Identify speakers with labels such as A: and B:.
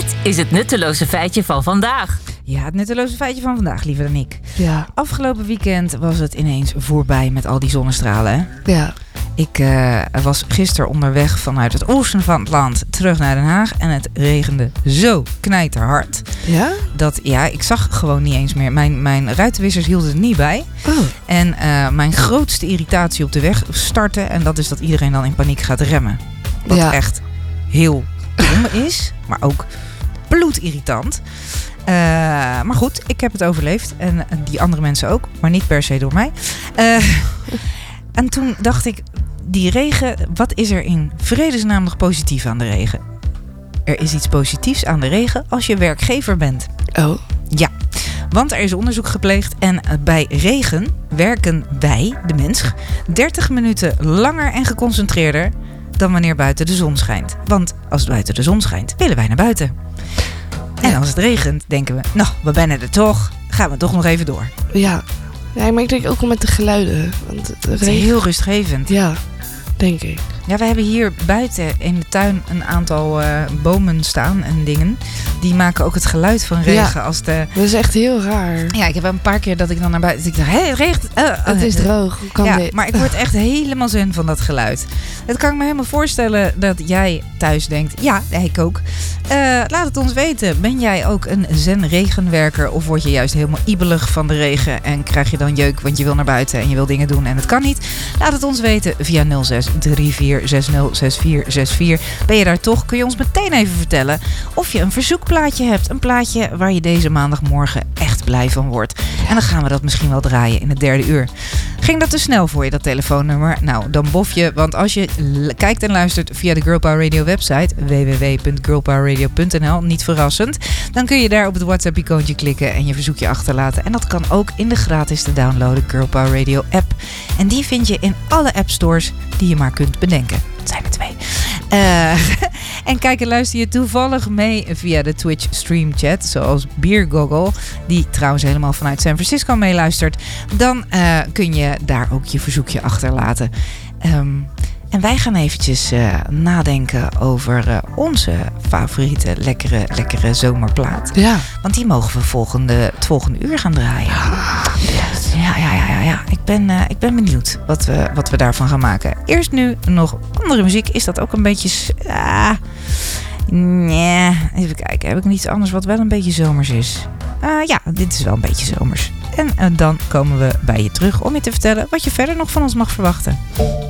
A: Dit is het nutteloze feitje van vandaag.
B: Ja, het nutteloze feitje van vandaag, liever dan ik.
C: Ja.
B: Afgelopen weekend was het ineens voorbij met al die zonnestralen. Hè?
C: Ja.
B: Ik was gisteren onderweg vanuit het oosten van het land terug naar Den Haag. En het regende zo knijterhard.
C: Ja?
B: Dat, ik zag gewoon niet eens meer. Mijn ruitenwissers hielden er niet bij.
C: Oh.
B: En mijn grootste irritatie op de weg startte. En dat is dat iedereen dan in paniek gaat remmen. Wat echt heel dom is. Maar ook bloedirritant. Maar goed, ik heb het overleefd. En die andere mensen ook. Maar niet per se door mij. En toen dacht ik, die regen, wat is er in vredesnaam nog positief aan de regen? Er is iets positiefs aan de regen als je werkgever bent.
C: Oh.
B: Ja, want er is onderzoek gepleegd en bij regen werken wij, de mens, 30 minuten langer en geconcentreerder dan wanneer buiten de zon schijnt. Want als het buiten de zon schijnt, willen wij naar buiten. En als het regent, denken we, nou, we zijn er toch, gaan we toch nog even door.
C: Ja. Ja, maar ik denk ook al met de geluiden. Want
B: het is heel rustgevend.
C: Ja, denk ik.
B: Ja, we hebben hier buiten in de tuin een aantal bomen staan en dingen. Die maken ook het geluid van regen.
C: Ja, dat is echt heel raar.
B: Ja, ik heb een paar keer dat ik dan naar buiten... Ik dacht, hé, het regent.
C: Het is droog. Hoe kan dit?
B: Maar ik word echt helemaal zen van dat geluid. Het kan ik me helemaal voorstellen dat jij thuis denkt... Ja, ik ook. Laat het ons weten. Ben jij ook een zen-regenwerker? Of word je juist helemaal ibelig van de regen... en krijg je dan jeuk, want je wil naar buiten en je wil dingen doen en het kan niet? Laat het ons weten via 0634606464. Ben je daar toch? Kun je ons meteen even vertellen of je een verzoekplaatje hebt. Een plaatje waar je deze maandagmorgen echt blij van wordt. En dan gaan we dat misschien wel draaien in het derde uur. Ging dat te snel voor je, dat telefoonnummer? Nou, dan bof je. Want als je kijkt en luistert via de Girl Power Radio website... www.girlpowerradio.nl, niet verrassend... dan kun je daar op het WhatsApp-icoontje klikken en je verzoekje achterlaten. En dat kan ook in de gratis te downloaden Girl Power Radio app. En die vind je in alle appstores die je maar kunt bedenken. Het zijn er 2. En kijk en luister je toevallig mee via de Twitch stream chat, zoals Beer Goggle, die trouwens helemaal vanuit San Francisco meeluistert, dan kun je daar ook je verzoekje achterlaten. En wij gaan eventjes nadenken over onze favoriete lekkere zomerplaat.
C: Ja.
B: Want die mogen we het volgende uur gaan draaien. Ja. Ik ben benieuwd wat we daarvan gaan maken. Eerst nu nog andere muziek. Is dat ook een beetje... Nee, even kijken. Heb ik niets anders wat wel een beetje zomers is? Ja, dit is wel een beetje zomers. En dan komen we bij je terug om je te vertellen wat je verder nog van ons mag verwachten.